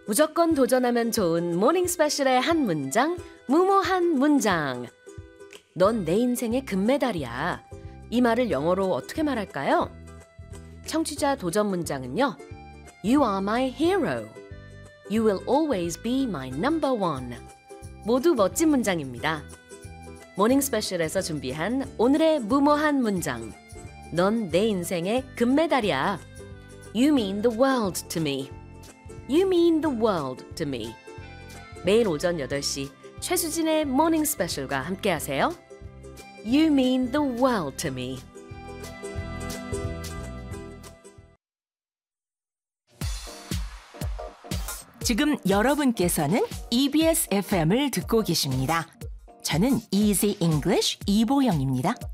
무조건 도전하면 좋은 모닝 스페셜의 한 문장, 무모한 문장. 넌 내 인생의 금메달이야. 이 말을 영어로 어떻게 말할까요? 청취자 도전 문장은요. You are my hero. You will always be my number one. 모두 멋진 문장입니다. 모닝 스페셜에서 준비한 오늘의 무모한 문장. 넌 내 인생의 금메달이야. You mean the world to me. You mean the world to me. 매일 오전 8시 최수진의 모닝 스페셜과 함께하세요. You mean the world to me. 지금 여러분께서는 EBS FM을 듣고 계십니다. 저는 Easy English 이보영입니다.